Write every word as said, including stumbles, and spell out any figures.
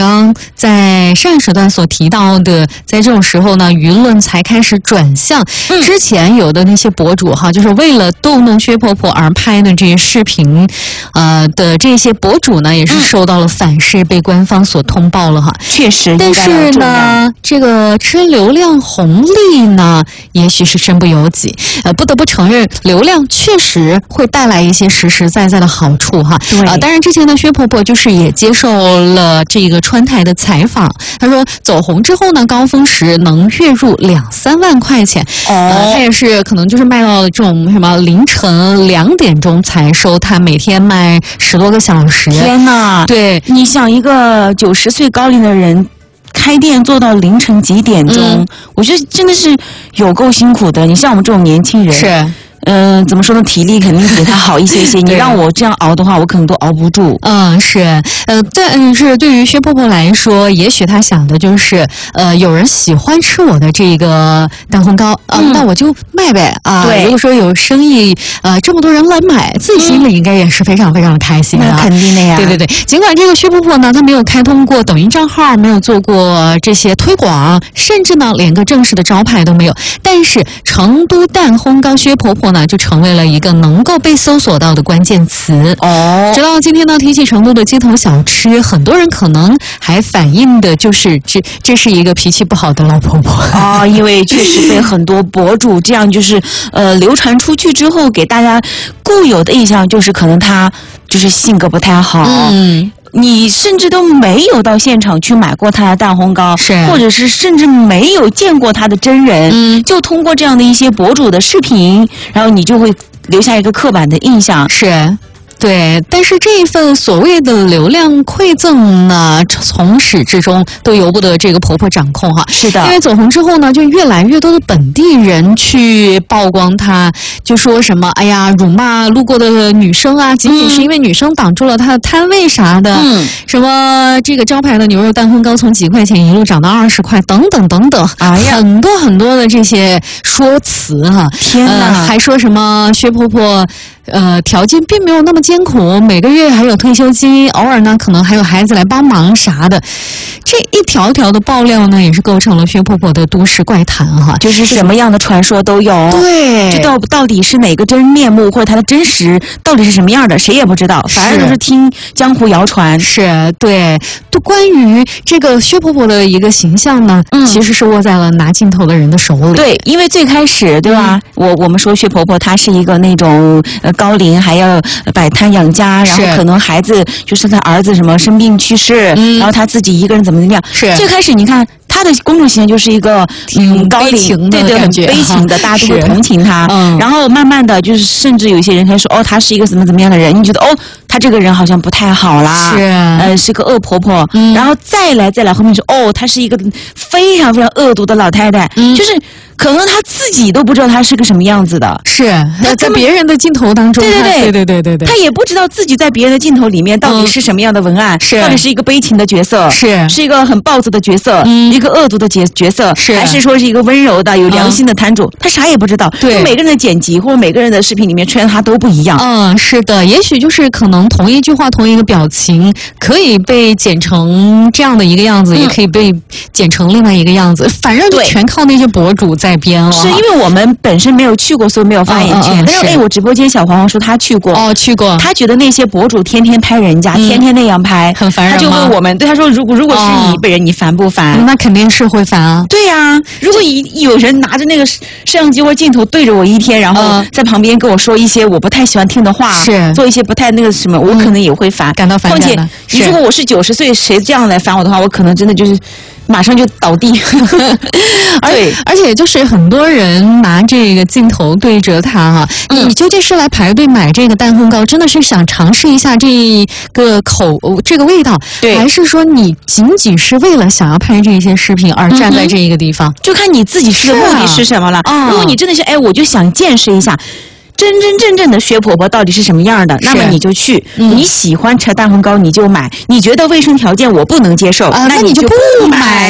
刚在上一时段所提到的，在这种时候呢，舆论才开始转向。嗯、之前有的那些博主哈，就是为了逗弄薛婆婆而拍的这些视频，呃的这些博主呢，也是受到了反噬，被官方所通报了哈。 确实， 但是呢，这个吃流量红利呢，也许是身不由己。呃，不得不承认，流量确实会带来一些实实在在的好处哈。 对。 呃，当然之前呢，薛婆婆就是也接受了这个川台的采访，她说走红之后呢，高峰时能月入两三万块钱。哦。呃，她也是可能就是卖到这种什么凌晨两点钟才收，她每天卖十多个小时。 天哪！对，你想一个九十岁高龄的人。开店做到凌晨几点钟、嗯，我觉得真的是有够辛苦的。你像我们这种年轻人， 是， 嗯、呃，怎么说呢？体力肯定比他好一些些。你让我这样熬的话，我可能都熬不住。 嗯，是，呃，但是对于薛婆婆来说，也许她想的就是，呃，有人喜欢吃我的这个蛋烘糕啊、呃嗯，那我就卖呗啊。 对， 如果说有生意，呃，这么多人来买，自己心里应该也是非常非常的开心的、啊。 那肯定的呀。 对对对，尽管这个薛婆婆呢，她没有开通过抖音账号，没有做过这些推广，甚至呢，连个正式的招牌都没有，但是成都蛋烘糕薛婆婆呢，就成为了一个能够被搜索到的关键词。 哦， 直到今天呢，提起成都的街头小吃，很多人可能还反映的就是这这是一个脾气不好的老婆婆啊、哦，因为确实被很多博主这样就是呃流传出去之后，给大家固有的印象就是可能她就是性格不太好。 嗯。 你甚至都没有到现场去买过他的蛋烘糕， 是， 或者是甚至没有见过他的真人， 嗯， 就通过这样的一些博主的视频，然后你就会留下一个刻板的印象。 是。对，但是这一份所谓的流量馈赠呢，从始至终都由不得这个婆婆掌控哈。 是的， 因为走红之后呢，就越来越多的本地人去曝光她，就说什么哎呀，辱骂路过的女生啊，仅仅是因为女生挡住了她的摊位啥的， 嗯， 什么这个招牌的牛肉蛋烘糕从几块钱一路涨到二十块，等等等等， 哎呀， 很多很多的这些说辞哈。 天哪、 呃，还说什么薛婆婆。呃，条件并没有那么艰苦，每个月还有退休金，偶尔呢可能还有孩子来帮忙啥的。这一条条的爆料呢，也是构成了薛婆婆的都市怪谈哈， 就是什么样的传说都有。 对， 这到到底是哪个真面目，或者它的真实到底是什么样的，谁也不知道，反正都是听江湖谣传。 是，对。就关于这个薛婆婆的一个形象呢，嗯、其实是握在了拿镜头的人的手里。 对，因为最开始，对吧？嗯、我我们说薛婆婆她是一个那种呃。高龄还要摆摊养家，然后可能孩子就是他儿子什么生病去世，嗯、然后他自己一个人怎么怎么样。 是最开始你看他的公众形象就是一个挺高龄的， 对对，很悲情的，大家都会同情他。嗯，然后慢慢的就是，甚至有些人他说哦，他是一个怎么怎么样的人，你觉得哦，他这个人好像不太好啦， 是呃，是个恶婆婆。嗯，然后再来再来后面说哦，她是一个非常非常恶毒的老太太，嗯、就是。可能他自己都不知道他是个什么样子的， 是在别人的镜头当中， 对对对对对对对， 他也不知道自己在别人的镜头里面到底是什么样的文案， 是、 嗯、到底是一个悲情的角色， 是是一个很暴躁的角色，嗯、一个恶毒的角角色， 是还是说是一个温柔的有良心的摊主，嗯、他啥也不知道。 对， 每个人的剪辑或者每个人的视频里面出现他都不一样。 嗯，是的，也许就是可能同一句话、同一个表情可以被剪成这样的一个样子，嗯、也可以被剪成另外一个样子，反正就全靠那些博主在编了。 是因为。因为我们本身没有去过，所以没有发言权。但是哎，我直播间小黄黄说他去过， 哦，去过。 他觉得那些博主天天拍人家，嗯、天天那样拍， 很烦人吗？ 他就问我们，对他说，如果如果是你被人，哦、你烦不烦？ 那肯定是会烦啊。 对呀、啊，如果有人拿着那个摄像机或镜头对着我一天，然后在旁边跟我说一些我不太喜欢听的话， 是做一些不太那个什么，我可能也会烦， 嗯、感到反感。 况且，如果我是九十岁，谁这样来烦我的话，我可能真的就是。马上就倒地， 对，而且就是很多人拿这个镜头对着他哈、嗯，你究竟是来排队买这个蛋烘糕，真的是想尝试一下这个口这个味道， 对， 还是说你仅仅是为了想要拍这些视频而站在这一个地方？嗯、 就看你自己是的目的是什么了。啊、如果你真的是哎，我就想见识一下。真真正正的薛婆婆到底是什么样的？那么你就去，嗯、你喜欢吃蛋烘糕你就买，你觉得卫生条件我不能接受， 啊、 那你就不买。